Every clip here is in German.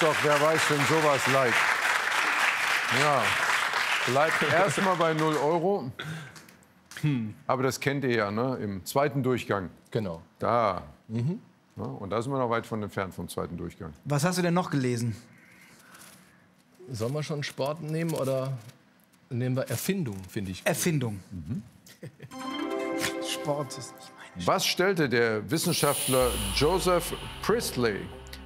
doch, wer weiß denn sowas like. Ja, bleibt erstmal bei 0 Euro. Aber das kennt ihr ja, ne? Im zweiten Durchgang. Genau. Da. Ja, und da sind wir noch weit von entfernt vom zweiten Durchgang. Was hast du denn noch gelesen? Sollen wir schon Sport nehmen oder nehmen wir Erfindung, finde ich. Erfindung. Sport ist nicht meine. Was stellte der Wissenschaftler Joseph Priestley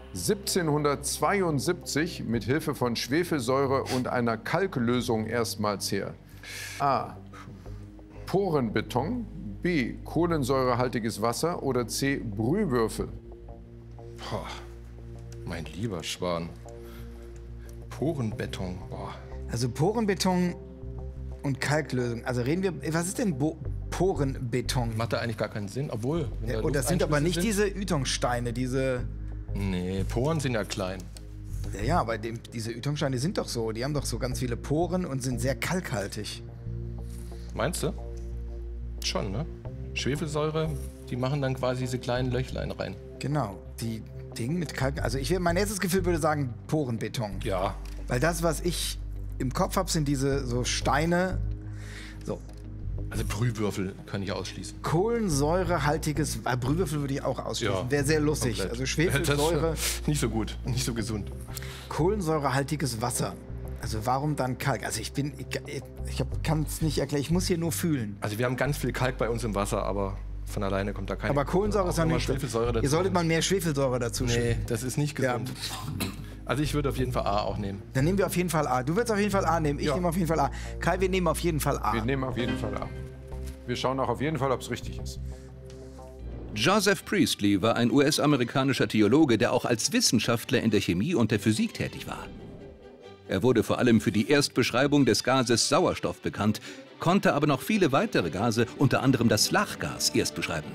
1772 mit Hilfe von Schwefelsäure und einer Kalklösung erstmals her? A. Porenbeton, B. Kohlensäurehaltiges Wasser oder C. Brühwürfel? Boah, mein lieber Schwan. Porenbeton. Boah. Also Porenbeton und Kalklösung. Also reden wir, was ist denn Porenbeton? Macht da eigentlich gar keinen Sinn, obwohl. Und das sind aber nicht diese Ytongsteine, diese... Nee, Poren sind ja klein. Ja, aber diese Ytongsteine sind doch so. Die haben doch so ganz viele Poren und sind sehr kalkhaltig. Meinst du? Schon, ne? Schwefelsäure, die machen dann quasi diese kleinen Löchlein rein. Genau, die Dinge mit Kalk... Also mein erstes Gefühl würde sagen Porenbeton. Ja. Weil das, was ich im Kopf habe, sind diese so Steine... So. Also Brühwürfel kann ich ausschließen. Kohlensäurehaltiges... Brühwürfel würde ich auch ausschließen. Ja, wäre sehr lustig. komplett. Also Schwefelsäure... Nicht so gut, nicht so gesund. Kohlensäurehaltiges Wasser. Also warum dann Kalk? Also ich kann es nicht erklären. Ich muss hier nur fühlen. Also wir haben ganz viel Kalk bei uns im Wasser, aber von alleine kommt da keine. Aber Kohlensäure ist ja nicht. Schwefelsäure dazu. Ihr solltet mal mehr Schwefelsäure dazu Nee, das ist nicht gesund. Ja. Also ich würde auf jeden Fall A auch nehmen. Dann nehmen wir auf jeden Fall A. Du würdest auf jeden Fall A nehmen. Ich nehme auf jeden Fall A. Kai, wir nehmen auf jeden Fall A. Wir nehmen auf jeden Fall A. Wir schauen auch auf jeden Fall, ob es richtig ist. Joseph Priestley war ein US-amerikanischer Theologe, der auch als Wissenschaftler in der Chemie und der Physik tätig war. Er wurde vor allem für die Erstbeschreibung des Gases Sauerstoff bekannt, konnte aber noch viele weitere Gase, unter anderem das Lachgas, erst beschreiben.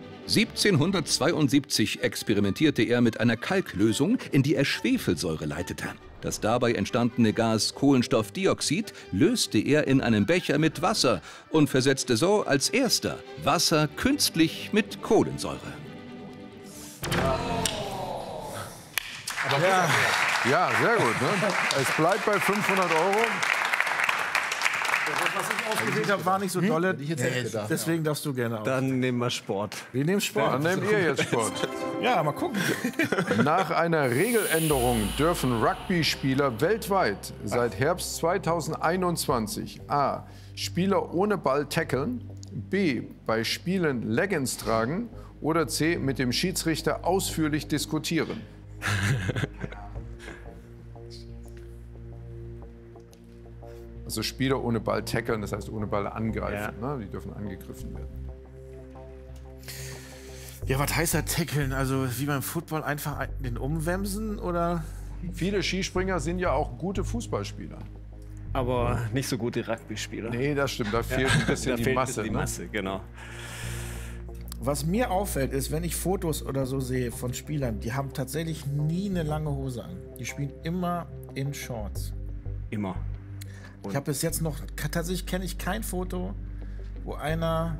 1772 experimentierte er mit einer Kalklösung, in die er Schwefelsäure leitete. Das dabei entstandene Gas Kohlenstoffdioxid löste er in einen Becher mit Wasser und versetzte so als erster Wasser künstlich mit Kohlensäure. Aber ja, sehr gut. Ne? Es bleibt bei 500 Euro. Was ich ausgewählt habe, war nicht so dolle. Deswegen darfst du gerne auch. Dann nehmen wir Sport. Wir nehmen Sport. Dann nehmt ihr jetzt Sport. Ja, mal gucken. Nach einer Regeländerung dürfen Rugby-Spieler weltweit seit Herbst 2021 A. Spieler ohne Ball tackeln, B. bei Spielen Leggings tragen oder C. mit dem Schiedsrichter ausführlich diskutieren. Also Spieler ohne Ball tackeln, das heißt ohne Ball angreifen. Ja. Ne? Die dürfen angegriffen werden. Ja, was heißt da tackeln? Also wie beim Football einfach den umwemsen oder? Viele Skispringer sind ja auch gute Fußballspieler. Aber nicht so gute Rugby-Spieler. Nee, das stimmt. Da fehlt ein bisschen die Masse. Die Masse, genau. Was mir auffällt, ist, wenn ich Fotos oder so sehe von Spielern, die haben tatsächlich nie eine lange Hose an. Die spielen immer in Shorts. Immer. Ich habe bis jetzt noch, tatsächlich kenne ich kein Foto, wo einer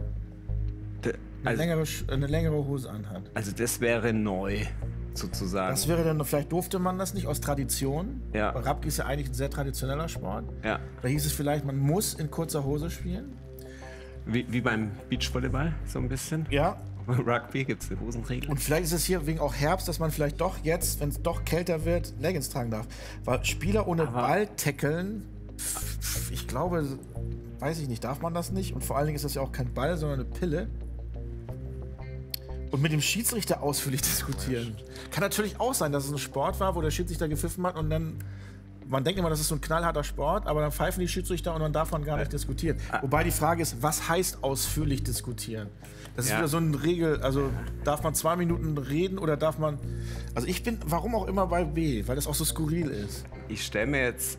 eine längere Hose anhat. Also das wäre neu, sozusagen. Das wäre dann, vielleicht durfte man das nicht aus Tradition. Ja. Rugby ist ja eigentlich ein sehr traditioneller Sport. Ja. Da hieß es vielleicht, man muss in kurzer Hose spielen. Wie beim Beachvolleyball, so ein bisschen. Ja. Rugby gibt es eine Hosenregel. Und vielleicht ist es hier wegen auch Herbst, dass man vielleicht doch jetzt, wenn es doch kälter wird, Leggings tragen darf. Weil Spieler ohne Ball tackeln, ich glaube, weiß ich nicht, darf man das nicht? Und vor allen Dingen ist das ja auch kein Ball, sondern eine Pille. Und mit dem Schiedsrichter ausführlich diskutieren. Kann natürlich auch sein, dass es ein Sport war, wo der Schiedsrichter gepfiffen hat und dann, man denkt immer, das ist so ein knallharter Sport, aber dann pfeifen die Schiedsrichter und dann darf man gar nicht diskutieren. Wobei die Frage ist, was heißt ausführlich diskutieren? Das ist wieder so eine Regel, also darf man 2 Minuten reden oder darf man, also ich bin, warum auch immer bei B, weil das auch so skurril ist. Ich stelle mir jetzt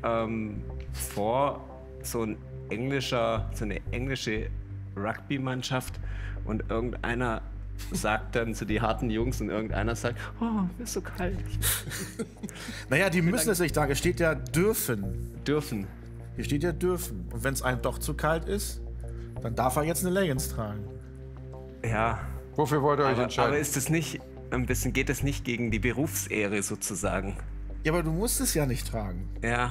vor, so eine englische Rugby-Mannschaft und irgendeiner sagt dann zu die harten Jungs und irgendeiner sagt, oh, mir ist so kalt. Naja, die müssen es nicht sagen, es steht ja dürfen. Dürfen. Hier steht ja dürfen. Und wenn es einem doch zu kalt ist, dann darf er jetzt eine Leggings tragen. Ja. Wofür wollt ihr euch entscheiden? Aber ist das nicht ein bisschen, geht das nicht gegen die Berufsehre sozusagen? Ja, aber du musst es ja nicht tragen. Ja.